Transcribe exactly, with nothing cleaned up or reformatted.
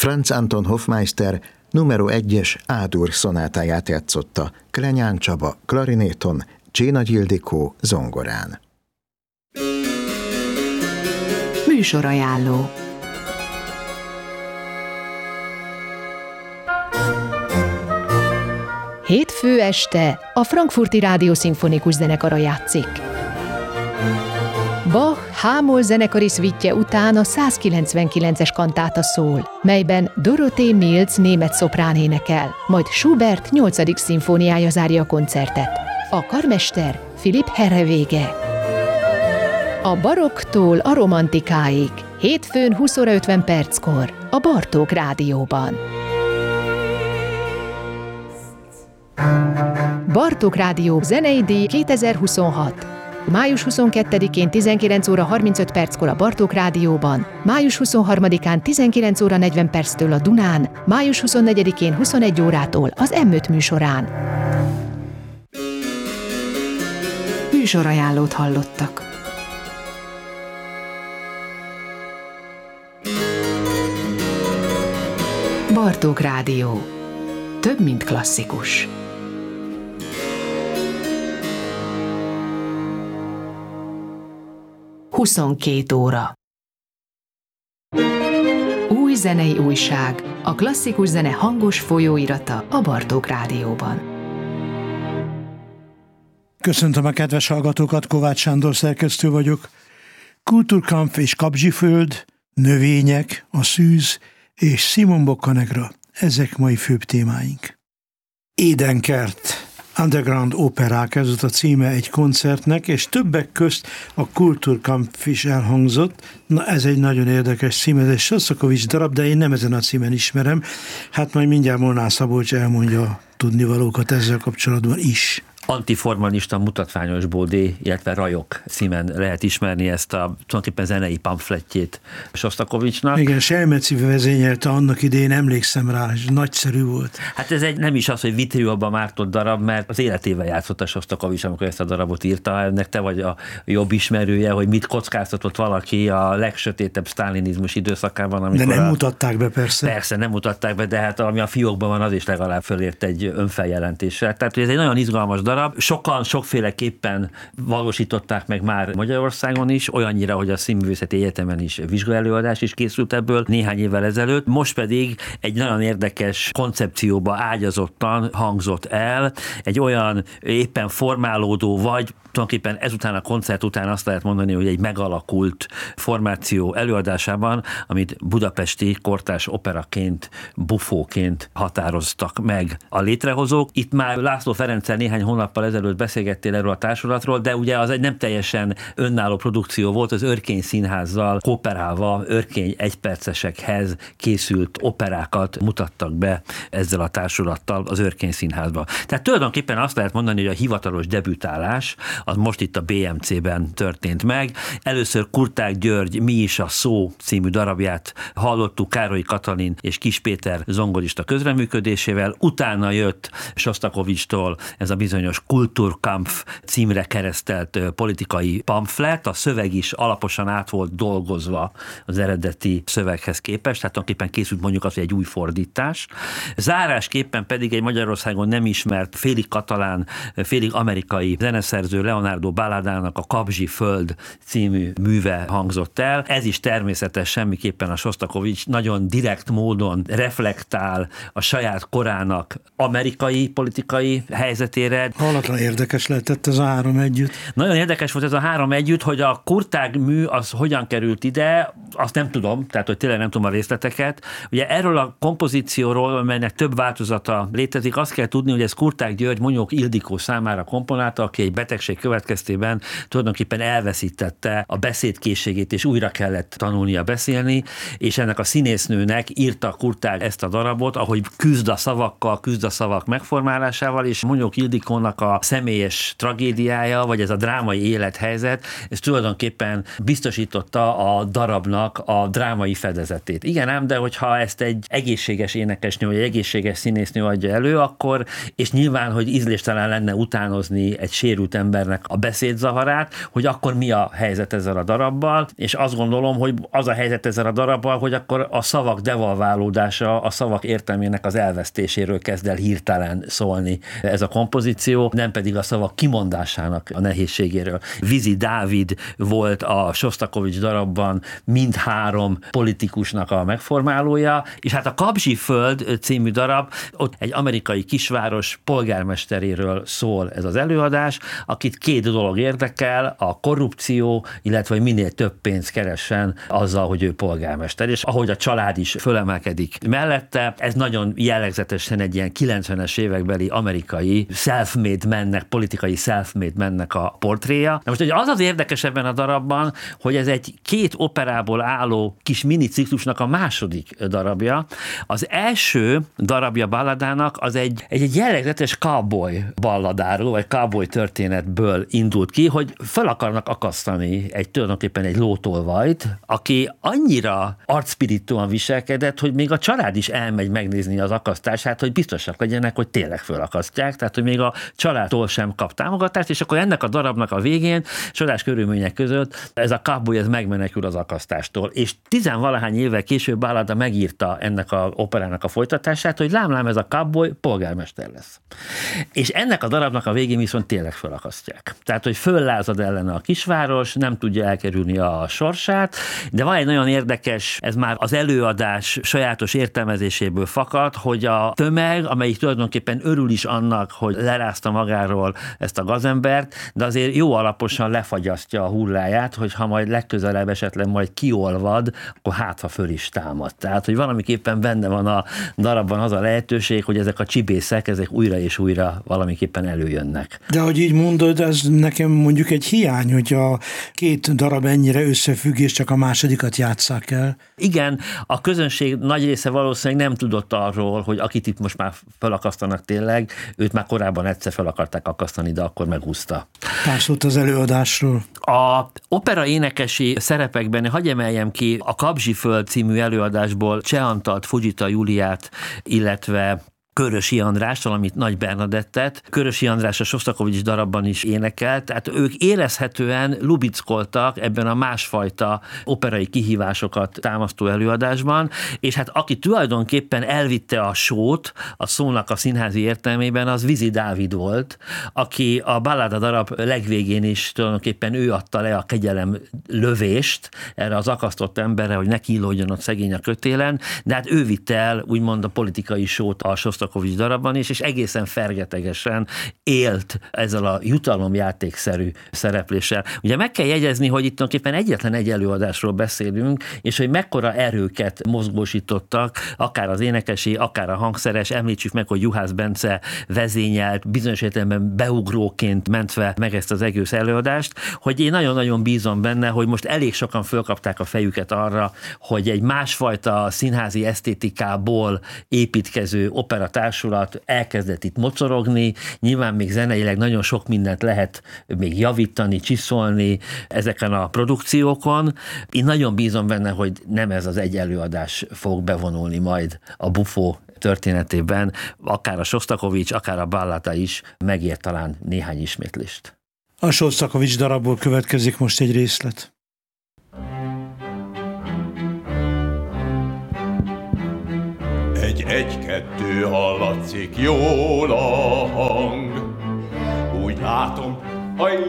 Franz Anton Hofmeister numero egyes A-dur szonátáját játszotta Klenyán Csaba klarinéton, Csénagy Ildikó zongorán. Műsorajánló. Hétfő este a Frankfurti Rádió Szimfonikus Zenekara játszik. Bach H-moll zenekari szvítje után a százkilencvenkilences kantáta szól, melyben Dorothee Mills német szoprán énekel, majd Schubert nyolcadik szimfóniája zárja a koncertet. A karmester Philipp Herrewege. A barokktól a romantikáig, hétfőn húsz óra ötven perckor a Bartók Rádióban. Bartók Rádió zenei díj kétezer-huszonhat. május huszonkettedikén tizenkilenc óra harmincöt perckor a Bartók Rádióban, május huszonharmadikán tizenkilenc óra negyven perctől a Dunán, május huszonnegyedikén huszonegy órától az em öt műsorán. Műsorajánlót hallottak. Bartók Rádió. Több, mint klasszikus. huszonkét óra. Új zenei újság, a klasszikus zene hangos folyóirata a Bartók Rádióban. Köszöntöm a kedves hallgatókat, Kovács Sándor szerkesztő vagyok. Kulturkampf és Kapzsiföld, növények, a szűz és Simon Boccanegra, ezek mai főbb témáink. Édenkert, Underground operák, ez volt a címe egy koncertnek, és többek közt a Kulturkampf is elhangzott. Na, ez egy nagyon érdekes cím, ez egy Sostakovics darab, de én nem ezen a címen ismerem. Hát majd mindjárt Molnár Szabolcs elmondja a tudnivalókat ezzel kapcsolatban is. Antiformalista mutatványos bódé, illetve rajok címen lehet ismerni ezt a tulajdonképpen zenei pamflettjét Sostakovicsnak. Igen, Selmeci vezényelte annak idején, emlékszem rá, és nagyszerű volt. Hát ez egy nem is az, hogy vitriolban mártott darab, mert az életével játszott a Sostakovics, amikor ezt a darabot írta. Ennek te vagy a jobb ismerője, hogy mit kockáztatott valaki a legsötétebb sztálinizmus időszakában. Amikor de nem a... mutatták be, persze. Persze, nem mutatták be, de hát ami a fiókban van, az is legalább fölért egy önfeljelentéssel. Tehát ez egy nagyon izgalmas darab. Sokan sokféleképpen valósították meg már Magyarországon is, olyannyira, hogy a Színművészeti Egyetemen is vizsgaelőadás is készült ebből néhány évvel ezelőtt. Most pedig egy nagyon érdekes koncepcióba ágyazottan hangzott el, egy olyan éppen formálódó, vagy tulajdonképpen ezután a koncert után azt lehet mondani, hogy egy megalakult formáció előadásában, amit budapesti kortárs operaként, bufóként határoztak meg a létrehozók. Itt már László Ferenccel néhány hónappal ezelőtt beszélgettél erről a társulatról, de ugye az egy nem teljesen önálló produkció volt, az Örkény Színházzal kooperálva örkény egypercesekhez készült operákat mutattak be ezzel a társulattal az Örkény Színházba. Tehát tulajdonképpen azt lehet mondani, hogy a hivatalos debütálás az most itt a bé em cében történt meg. Először Kurták György Mi is a szó című darabját hallottuk Károly Katalin és Kis Péter zongorista közreműködésével, utána jött Sostakovicstól ez a bizonyos Kulturkampf címre keresztelt politikai pamflet, a szöveg is alaposan át volt dolgozva az eredeti szöveghez képest, tehát tulajdonképpen készült mondjuk az, hogy egy új fordítás. Zárásképpen pedig egy Magyarországon nem ismert félig katalán, félig amerikai zeneszerző Leonardo Balladának a Kapzsiföld című műve hangzott el. Ez is természetes, semmiképpen a Sostakovics nagyon direkt módon reflektál a saját korának amerikai politikai helyzetére. Hallatlan érdekes lehetett ez a három együtt. Nagyon érdekes volt ez a három együtt, hogy a Kurtág mű az hogyan került ide, azt nem tudom, tehát hogy tényleg nem tudom a részleteket. Ugye erről a kompozícióról, amelynek több változata létezik, azt kell tudni, hogy ez Kurtág György Monyók Ildikó számára komponálta, aki egy betegség következtében tulajdonképpen elveszítette a beszédkészségét, és újra kellett tanulnia beszélni, és ennek a színésznőnek írta Kurtág ezt a darabot, ahogy küzd a szavakkal, küzd a szavak megformálásával, és Monyók Ildikónak darabnak a személyes tragédiája, vagy ez a drámai élethelyzet, ez tulajdonképpen biztosította a darabnak a drámai fedezetét. Igen ám, de hogyha ezt egy egészséges énekesnő, vagy egy egészséges színésznő adja elő, akkor, és nyilván, hogy ízléstelen lenne utánozni egy sérült embernek a beszédzavarát, hogy akkor mi a helyzet ezzel a darabbal, és azt gondolom, hogy az a helyzet ezzel a darabbal, hogy akkor a szavak devalválódása, a szavak értelmének az elvesztéséről kezd el hirtelen szólni ez a kompozíció, nem pedig a szavak kimondásának a nehézségéről. Vizi Dávid volt a Sosztakovics darabban mindhárom politikusnak a megformálója, és hát a Kapzsi-föld című darab, ott egy amerikai kisváros polgármesteréről szól ez az előadás, akit két dolog érdekel, a korrupció, illetve hogy minél több pénzt keressen azzal, hogy ő polgármester, és ahogy a család is fölemelkedik mellette, ez nagyon jellegzetesen egy ilyen kilencvenes évekbeli amerikai self-made mennek, politikai self-made mennek a portréja. Na most hogy az az érdekes ebben a darabban, hogy ez egy két operából álló kis mini ciklusnak a második darabja. Az első darabja balladának az egy, egy, egy jellegzetes cowboy balladáról, vagy cowboy történetből indult ki, hogy fel akarnak akasztani egy tulajdonképpen egy lótolvajt, aki annyira arcspiritóan viselkedett, hogy még a család is elmegy megnézni az akasztását, hogy biztosak legyenek, hogy tényleg fölakasztják, tehát hogy még a családtól sem kap támogatást, és akkor ennek a darabnak a végén, csodás körülmények között ez a cowboy ez megmenekül az akasztástól. És tizenvalahány évvel később Ballada megírta ennek a operának a folytatását, hogy lám-lám ez a cowboy polgármester lesz. És ennek a darabnak a végén viszont tényleg fölakasztják. Tehát, hogy föllázad ellene a kisváros, nem tudja elkerülni a sorsát, de van egy nagyon érdekes, ez már az előadás sajátos értelmezéséből fakad, hogy a tömeg, amelyik tulajdonképpen örül is annak, hogy lerázta magáról ezt a gazembert, de azért jó alaposan lefagyasztja a hulláját, hogy ha majd legközelebb esetleg majd kiolvad, akkor hát, ha föl is támad. Tehát, hogy valamiképpen benne van a darabban az a lehetőség, hogy ezek a csibészek, ezek újra és újra valamiképpen előjönnek. De ahogy így mondod, ez nekem mondjuk egy hiány, hogy a két darab ennyire összefügg, és csak a másodikat játsszák el. Igen, a közönség nagy része valószínűleg nem tudott arról, hogy akit itt most már felakasztanak tényleg, őt már korábban egyszer fel akarták akasztani, de akkor megúszta. Pár szót az előadásról. A opera énekesi szerepekben hadd emeljem ki a Kapzsi-föld című előadásból Cseh Antalt, Fujita Júliát, illetve Körösi Andrást, valamit Nagy Bernadettet. Körösi András a Sosztakovics darabban is énekelt, tehát ők érezhetően lubickoltak ebben a másfajta operai kihívásokat támasztó előadásban, és hát aki tulajdonképpen elvitte a sót, a szónak a színházi értelmében, az Vizi Dávid volt, aki a Ballada darab legvégén is tulajdonképpen ő adta le a kegyelem lövést erre az akasztott emberre, hogy ne kínlódjon ott szegény a kötélen, de hát ő vitte el úgymond a politikai sót a Sosztakovics darabban is, és egészen fergetegesen élt ezzel a jutalomjátékszerű szerepléssel. Ugye meg kell jegyezni, hogy itt tulajdonképpen egyetlen egy előadásról beszélünk, és hogy mekkora erőket mozgósítottak, akár az énekesi, akár a hangszeres, említsük meg, hogy Juhász Bence vezényelt, bizonyos értelemben beugróként mentve meg ezt az egész előadást, hogy én nagyon-nagyon bízom benne, hogy most elég sokan fölkapták a fejüket arra, hogy egy másfajta színházi esztétikából építkező operatársulat elkezdett itt mocorogni, nyilván még zeneileg nagyon sok mindent lehet még javítani, csiszolni ezeken a produkciókon. Én nagyon bízom benne, hogy nem ez az egy előadás fog bevonulni majd a Buffo történetében, akár a Sosztakovics, akár a Ballada is megér talán néhány ismétlést. A Sosztakovics darabból következik most egy részlet. Egy, egy-kettő hallatszik jól a hang. Úgy látom, haj,